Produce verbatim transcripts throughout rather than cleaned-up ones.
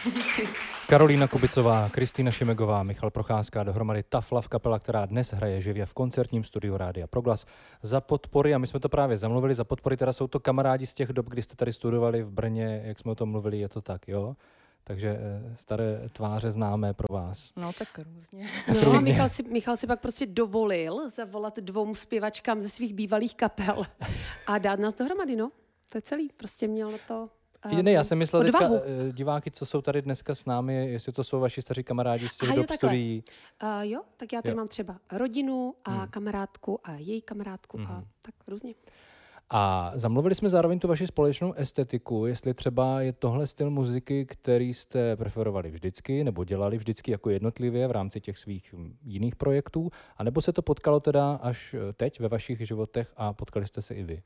Karolína Kubicová, Kristýna Šimegová, Michal Procházka, dohromady Tough Love kapela, která dnes hraje živě v koncertním studiu Rádia Proglas za podpory, a my jsme to právě zamluvili, za podpory teda jsou to kamarádi z těch dob, kdy jste tady studovali v Brně, jak jsme o tom mluvili, je to tak, jo? Takže staré tváře známé pro vás. No tak různě. No a Michal si, Michal si pak prostě dovolil zavolat dvou zpěvačkám ze svých bývalých kapel a dát nás dohromady, no. To je celý, prostě měl na to um, Ne, já jsem myslel teďka diváky, co jsou tady dneska s námi, jestli to jsou vaši staří kamarádi z těch Aha, dob jo, studií. Uh, jo, tak já tady jo. mám třeba rodinu a hmm. kamarádku a její kamarádku hmm. a tak různě. A zamluvili jsme zároveň tu vaši společnou estetiku, jestli třeba je tohle styl muziky, který jste preferovali vždycky, nebo dělali vždycky jako jednotlivě v rámci těch svých jiných projektů, anebo se to potkalo teda až teď ve vašich životech a potkali jste se i vy?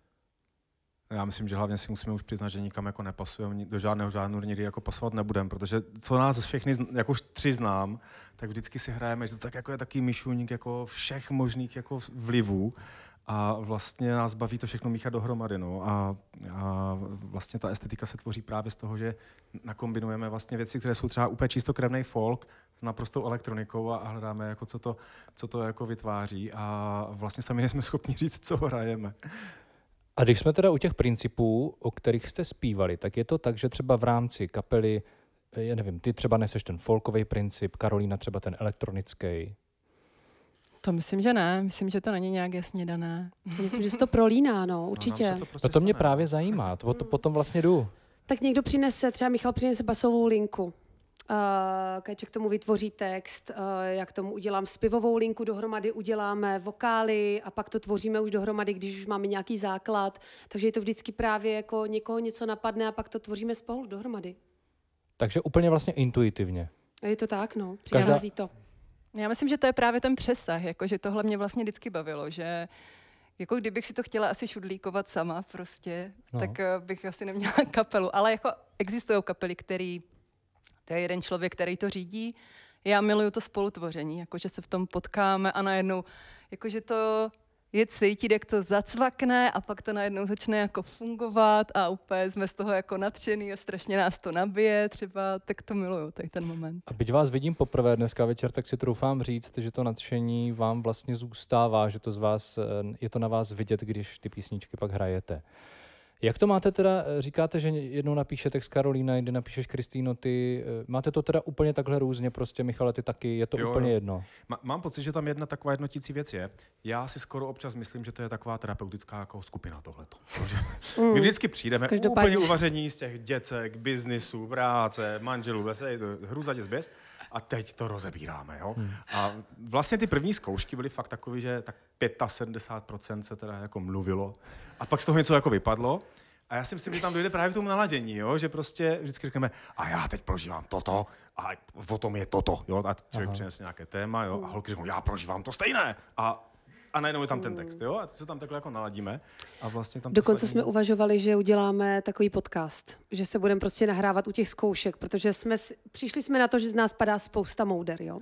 Já myslím, že hlavně si musíme už přiznat, že nikam jako nepasujeme, do žádného žánru nikdy jako pasovat nebudeme, protože co nás všechny, jako už tři znám, tak vždycky si hrajeme, že to tak jako je taký myšůník jako všech možných jako vlivů. A vlastně nás baví to všechno míchat dohromady. No. A, a vlastně ta estetika se tvoří právě z toho, že nakombinujeme vlastně věci, které jsou třeba úplně čistokrevný folk s naprostou elektronikou a, a hledáme, jako co to, co to jako vytváří. A vlastně sami nejsme schopni říct, co hrajeme. A když jsme teda u těch principů, o kterých jste zpívali, tak je to tak, že třeba v rámci kapely, já nevím, ty třeba neseš ten folkový princip, Karolína třeba ten elektronický. To myslím, že ne. Myslím, že to není nějak jasně dané. Myslím, že se to prolíná, no, určitě. No, to, prostě no to mě stane. Právě zajímá, to, to potom vlastně jdu. Tak někdo přinese, třeba Michal přinese basovou linku. Uh, Kéček k tomu vytvoří text, uh, jak tomu udělám zpěvovou linku, dohromady uděláme vokály a pak to tvoříme už dohromady, když už máme nějaký základ. Takže je to vždycky právě jako někoho něco napadne a pak to tvoříme spolu dohromady. Takže úplně vlastně intuitivně. Je to tak, no. Přichází to. Já myslím, že to je právě ten přesah, jako, že tohle mě vlastně vždycky bavilo, že jako kdybych si to chtěla asi šudlíkovat sama prostě, no. tak bych asi neměla kapelu, ale jako existují kapely, který, to je jeden člověk, který to řídí, já miluju to spolutvoření, jakože se v tom potkáme a najednou, jakože to je cítit, jak to zacvakne a pak to najednou začne jako fungovat a úplně jsme z toho jako nadšený a strašně nás to nabije třeba, tak to miluju, tady ten moment. A byť vás vidím poprvé dneska večer, tak si troufám říct, že to nadšení vám vlastně zůstává, že to z vás, je to na vás vidět, když ty písničky pak hrajete. Jak to máte teda, říkáte, že jednou napíše text Karolína, jindy napíšeš Kristýno, ty, máte to teda úplně takhle různě, prostě Michale, ty taky, je to jo, úplně jo. jedno? Má, mám pocit, že tam jedna taková jednotící věc je, já si skoro občas myslím, že to je taková terapeutická jako skupina tohleto. Mm. My vždycky přijdeme úplně uvaření z těch děcek, biznisu, práce, manželů, hrůzatě zběs a teď to rozebíráme, jo. Hmm. A vlastně ty první zkoušky byly fakt takový, že tak sedmdesát pět procent se teda jako mluvilo a pak z toho něco jako vypadlo. A já si myslím, že tam dojde právě k tomu naladění, jo? Že prostě vždycky říkáme, a já teď prožívám toto, a o tom je toto, jo? A člověk přinese nějaké téma, jo? A holky řeknou, já prožívám to stejné. A, a najednou je tam ten text, jo? A se tam takhle jako naladíme. A vlastně tam dokonce jsme uvažovali, že uděláme takový podcast, že se budeme prostě nahrávat u těch zkoušek, protože jsme, přišli jsme na to, že z nás padá spousta mouder, jo?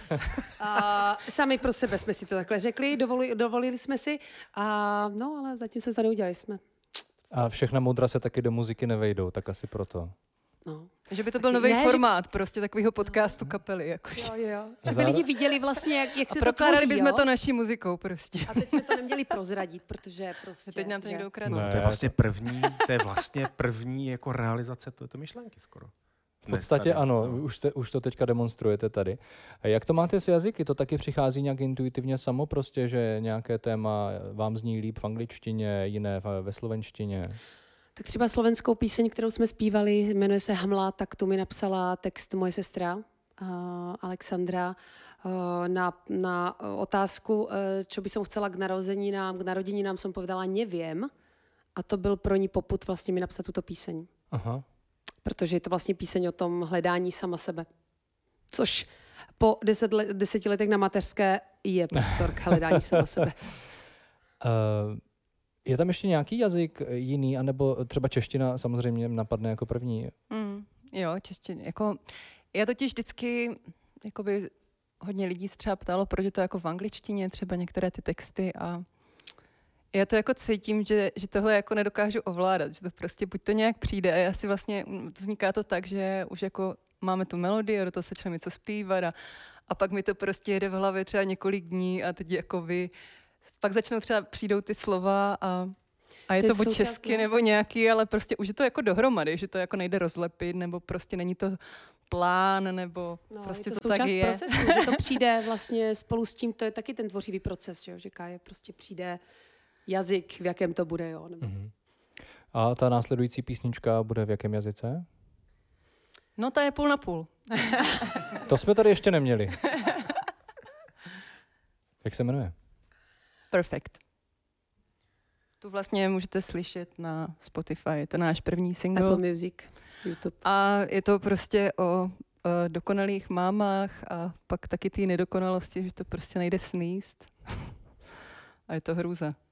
A sami pro sebe jsme si to takhle řekli, dovolili, dovolili jsme si, a no, ale zatím se tady udělali jsme. A všechna moudra se taky do muziky nevejdou, tak asi proto. No. Že by to byl nový formát, že... prostě takového podcastu kapely. Jakože. Jo, jo. Aby lidi viděli vlastně, jak, jak se to tvoří, prokládali bychom to naší muzikou prostě. A teď jsme to neměli prozradit, protože prostě... Teď nám to někdo ukradl. No, to je vlastně první, to je vlastně první jako realizace této myšlenky skoro. V podstatě tady, ano, no. už, te, už to teďka demonstrujete tady. Jak to máte s jazyky? To taky přichází nějak intuitivně samo prostě, že nějaké téma vám zní líp v angličtině, jiné ve slovenštině? Tak třeba slovenskou píseň, kterou jsme zpívali, jmenuje se Hamla, tak tu mi napsala text moje sestra uh, Alexandra uh, na, na otázku, uh, čo by som chcela k narozeninám, k narodeninám som povedala nevím. A to byl pro ní popud vlastně mi napsat tuto píseň. Aha. Protože je to vlastně píseň o tom hledání sama sebe. Což po deset let, deseti letech na mateřské je prostor k hledání sama sebe. Uh, je tam ještě nějaký jazyk jiný, anebo třeba čeština samozřejmě napadne jako první? Mm, jo, čeština. Jako, já totiž vždycky, jakoby hodně lidí se třeba ptalo, proč je to jako v angličtině, třeba některé ty texty a Já to jako cítím, že, že tohle jako nedokážu ovládat, že to prostě buď to nějak přijde a já si vlastně, to vzniká to tak, že už jako máme tu melodii a do toho začneme něco zpívat a, a pak mi to prostě jede v hlavě třeba několik dní a teď jako vy, pak začnou třeba přijdou ty slova a, a je to, to buď česky nebo nějaký, ale prostě už je to jako dohromady, že to jako nejde rozlepit nebo prostě není to plán, nebo no, prostě je to, to tak je. Procesu, že to přijde vlastně spolu s tím, to je taky ten tvořivý proces, že, že Kája prostě přijde jazyk, v jakém to bude, jo. Nebo... Mm-hmm. A ta následující písnička bude v jakém jazyce? No ta je půl na půl. To jsme tady ještě neměli. Jak se jmenuje? Perfect. Tu vlastně můžete slyšet na Spotify, je to náš první single. Apple Music, YouTube. A je to prostě o uh, dokonalých mámách a pak taky ty nedokonalosti, že to prostě nejde sníst. A je to hrůza.